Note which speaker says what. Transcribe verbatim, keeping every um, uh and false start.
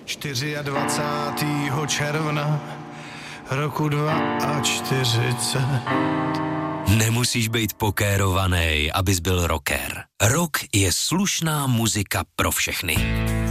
Speaker 1: dvacátého čtvrtého června roku čtyřicet dva.
Speaker 2: Nemusíš být pokérovaný, abys byl rocker. Rock je slušná muzika pro všechny.